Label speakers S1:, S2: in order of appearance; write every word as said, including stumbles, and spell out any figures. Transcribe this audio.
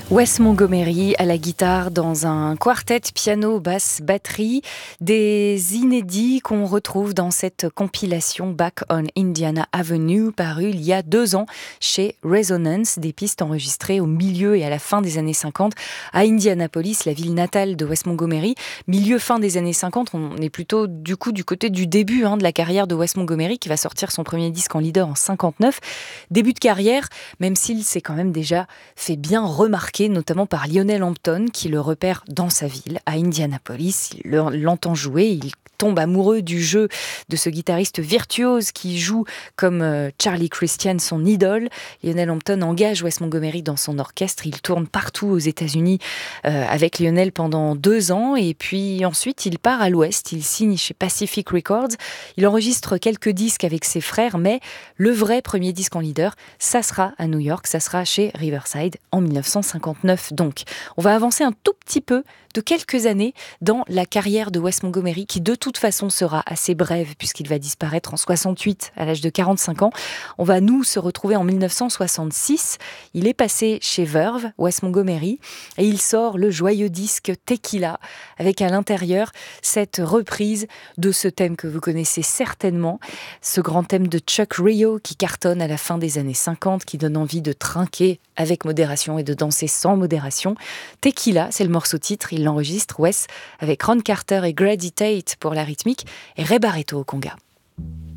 S1: Wes Montgomery à la guitare dans un quartet piano, basse, batterie, des inédits qu'on retrouve dans cette compilation Back on Indiana Avenue parue il y a deux ans chez Resonance, des pistes enregistrées au milieu et à la fin des années cinquante à Indianapolis, la ville natale de Wes Montgomery. Milieu fin des années cinquante, on est plutôt du coup du côté du début hein, de la carrière de Wes Montgomery qui va sortir son premier disque en leader en cinquante-neuf. Début de carrière, même s'il s'est quand même déjà fait bien remarquer, notamment par Lionel Hampton, qui le repère dans sa ville, à Indianapolis. Il l'entend jouer, il tombe amoureux du jeu de ce guitariste virtuose qui joue comme euh, Charlie Christian, son idole. Lionel Hampton engage Wes Montgomery dans son orchestre. Il tourne partout aux États-Unis euh, avec Lionel pendant deux ans et puis ensuite il part à l'Ouest. Il signe chez Pacific Records. Il enregistre quelques disques avec ses frères, mais le vrai premier disque en leader, ça sera à New York, ça sera chez Riverside en dix-neuf cent cinquante-neuf. Donc, on va avancer un tout petit peu de quelques années dans la carrière de Wes Montgomery, qui de toute façon sera assez brève puisqu'il va disparaître en soixante-huit à l'âge de quarante-cinq ans. On va nous se retrouver en dix-neuf cent soixante-six. Il est passé chez Verve, Wes Montgomery, et il sort le joyeux disque Tequila avec à l'intérieur cette reprise de ce thème que vous connaissez certainement, ce grand thème de Chuck Rio qui cartonne à la fin des années cinquante, qui donne envie de trinquer avec modération et de danser sans modération. Tequila, c'est le morceau titre, il l'enregistre, Wes, avec Ron Carter et Grady Tate pour la rythmique et Ray Barretto au conga.